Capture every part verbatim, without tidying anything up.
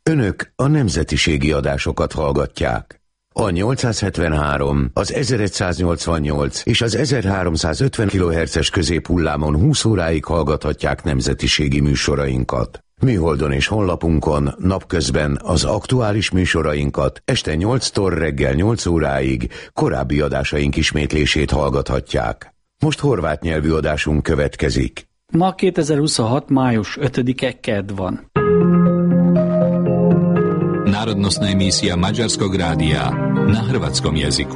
Önök a nemzetiségi adásokat hallgatják. A nyolcszázhetvenhárom, az ezeregyszáznyolcvannyolc és az ezerháromszázötven kilohertzes középhullámon húsz óráig hallgathatják nemzetiségi műsorainkat. Műholdon és honlapunkon napközben az aktuális műsorainkat, este nyolctól reggel nyolc óráig korábbi adásaink ismétlését hallgathatják. Most horvát nyelvű adásunk következik. Ma kétezer-huszonhat. május ötödike kedd van. Národnostná emisija Mađarskog radija na hrvatskom jeziku.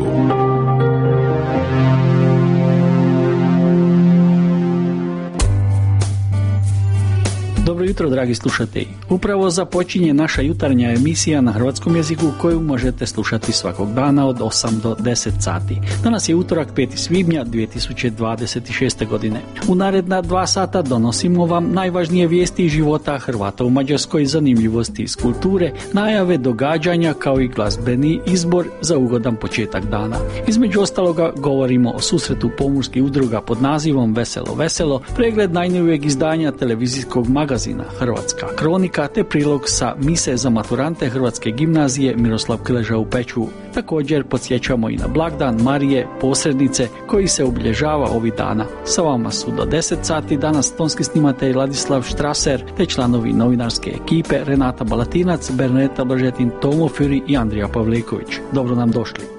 Dobro jutro, dragi slušatelji. Upravo započinje naša jutarnja emisija na hrvatskom jeziku koju možete slušati svakog dana od osam do deset sati. Danas je utorak peti svibnja dvije tisuće dvadeset šeste. godine. U naredna dva sata donosimo vam najvažnije vijesti iz života Hrvata u Mađarskoj, zanimljivosti iz kulture, najave događanja kao i glazbeni izbor za ugodan početak dana. Između ostaloga govorimo o susretu pomorskih udruga pod nazivom Veselo Veselo, pregled najnovijeg izdanja televizijskog magazina Hrvatska kronika te prilog sa mise za maturante Hrvatske gimnazije Miroslav Krleža u Pečuvu. Također podsjećamo i na blagdan Marije Posrednice koji se obilježava ovih dana. Sa vama su do deset sati danas tonski snimatelj Ladislav Štraser te članovi novinarske ekipe Renata Balatinac, Berneta Bržetin, Tomo Fjuri i Andrija Pavliković. Dobro nam došli.